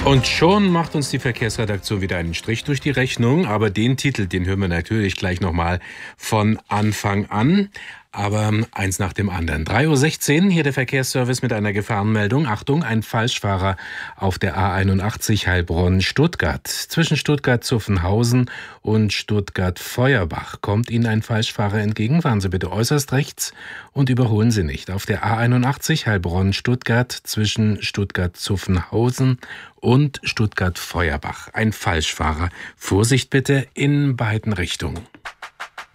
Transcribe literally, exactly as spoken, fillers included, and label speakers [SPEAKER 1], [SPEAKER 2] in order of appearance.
[SPEAKER 1] Und schon macht uns die Verkehrsredaktion wieder einen Strich durch die Rechnung. Aber den Titel, den hören wir natürlich gleich nochmal von Anfang an. Aber eins nach dem anderen. drei Uhr sechzehn, hier der Verkehrsservice mit einer Gefahrenmeldung. Achtung, ein Falschfahrer auf der A einundachtzig Heilbronn-Stuttgart. Zwischen Stuttgart-Zuffenhausen und Stuttgart-Feuerbach kommt Ihnen ein Falschfahrer entgegen. Fahren Sie bitte äußerst rechts und überholen Sie nicht. Auf der A einundachtzig Heilbronn-Stuttgart zwischen Stuttgart-Zuffenhausen und Stuttgart-Feuerbach. Ein Falschfahrer. Vorsicht bitte in beiden Richtungen.